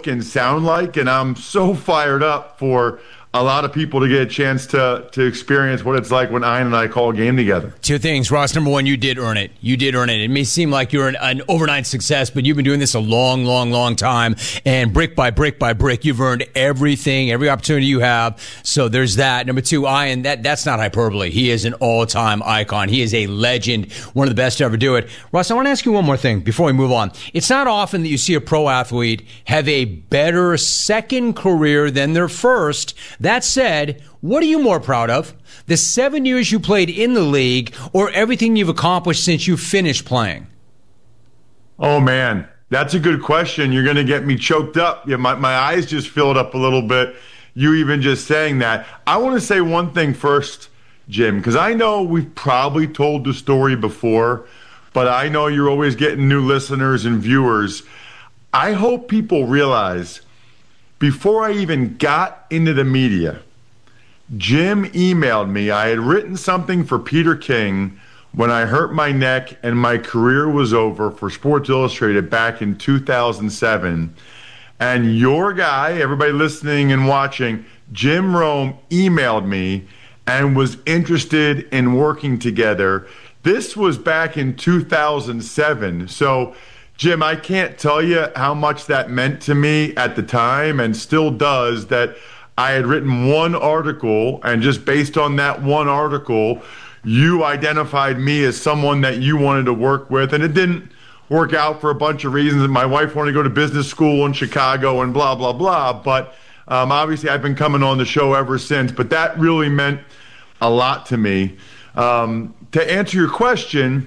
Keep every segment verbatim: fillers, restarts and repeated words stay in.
look and sound like, and I'm so fired up for a lot of people to get a chance to to experience what it's like when Ian and I call a game together. Two things, Ross. Number one, you did earn it. You did earn it. It may seem like you're an, an overnight success, but you've been doing this a long, long, long time. And brick by brick by brick, you've earned everything, every opportunity you have. So there's that. Number two, Ian, that, that's not hyperbole. He is an all-time icon. He is a legend, one of the best to ever do it. Ross, I want to ask you one more thing before we move on. It's not often that you see a pro athlete have a better second career than their first. That said, what are you more proud of? The seven years you played in the league or everything you've accomplished since you finished playing? Oh, man, that's a good question. You're going to get me choked up. Yeah, my, my eyes just filled up a little bit. You even just saying that. I want to say one thing first, Jim, because I know we've probably told the story before, but I know you're always getting new listeners and viewers. I hope people realize before I even got into the media, Jim emailed me. I had written something for Peter King when I hurt my neck and my career was over for Sports Illustrated back in two thousand seven. And your guy, everybody listening and watching, Jim Rome, emailed me and was interested in working together. This was back in two thousand seven. So, Jim, I can't tell you how much that meant to me at the time and still does, that I had written one article, and just based on that one article, you identified me as someone that you wanted to work with. And it didn't work out for a bunch of reasons. My wife wanted to go to business school in Chicago and blah, blah, blah. But um, obviously I've been coming on the show ever since. But that really meant a lot to me. Um, to answer your question,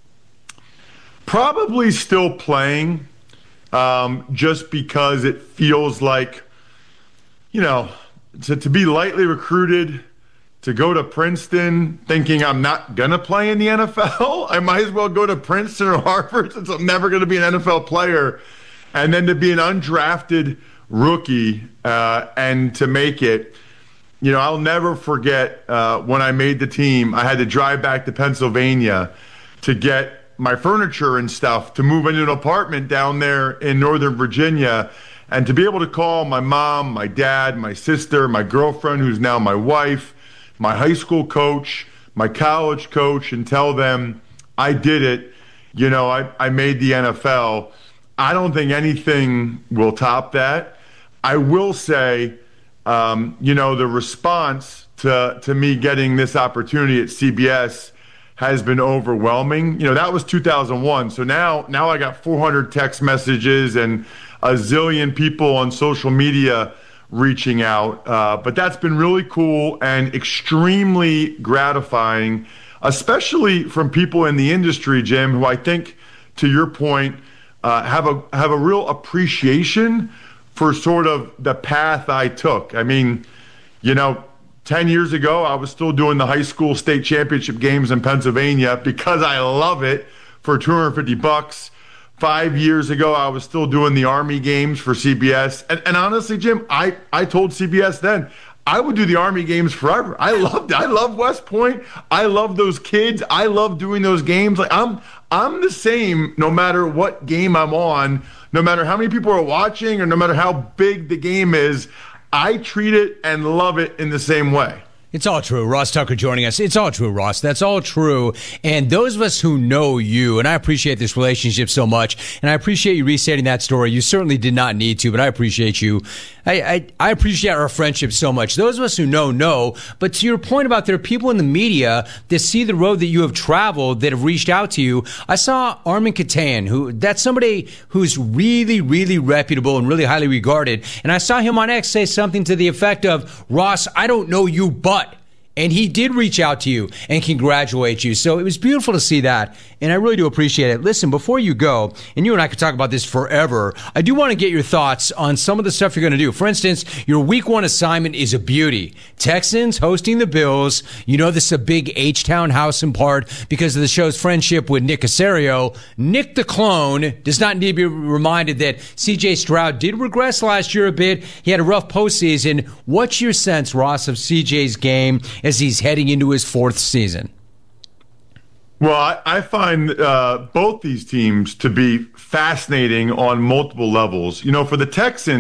probably still playing, um, just because it feels like, you know, to, to be lightly recruited, to go to Princeton thinking I'm not going to play in the N F L. I might as well go to Princeton or Harvard since I'm never going to be an N F L player. And then to be an undrafted rookie uh, and to make it, you know, I'll never forget uh, when I made the team, I had to drive back to Pennsylvania to get my furniture and stuff to move into an apartment down there in Northern Virginia, and to be able to call my mom, my dad, my sister, my girlfriend, who's now my wife, my high school coach, my college coach, and tell them I did it. You know, I, I made the N F L. I don't think anything will top that. I will say, um, you know, the response to, to me getting this opportunity at C B S has been overwhelming. You know, that was two thousand one. So now, now I got four hundred text messages and a zillion people on social media reaching out. Uh, but that's been really cool and extremely gratifying, especially from people in the industry, Jim, who I think, to your point, uh, have a have a real appreciation for sort of the path I took. I mean, you know, ten years ago, I was still doing the high school state championship games in Pennsylvania because I love it for two hundred fifty bucks. Five years ago, I was still doing the Army games for C B S. And, and honestly, Jim, I, I told C B S then, I would do the Army games forever. I loved it. I love West Point. I love those kids. I love doing those games. Like I'm I'm the same no matter what game I'm on, no matter how many people are watching or no matter how big the game is. I treat it and love it in the same way. It's all true. Ross Tucker joining us. It's all true, Ross. That's all true. And those of us who know you, and I appreciate this relationship so much, and I appreciate you restating that story. You certainly did not need to, but I appreciate you. I, I, I appreciate our friendship so much. Those of us who know, know. But to your point about there are people in the media that see the road that you have traveled that have reached out to you. I saw Armin Katayan, who that's somebody who's really, really reputable and really highly regarded. And I saw him on X say something to the effect of, Ross, I don't know you, but. And he did reach out to you and congratulate you. So it was beautiful to see that. And I really do appreciate it. Listen, before you go, and you and I could talk about this forever, I do want to get your thoughts on some of the stuff you're going to do. For instance, your week one assignment is a beauty. Texans hosting the Bills. You know this is a big H-Town house in part because of the show's friendship with Nick Caserio. Nick the clone does not need to be reminded that C J Stroud did regress last year a bit. He had a rough postseason. What's your sense, Ross, of C J's game as he's heading into his fourth season? Well, I, I find uh, both these teams to be fascinating on multiple levels. You know, for the Texans,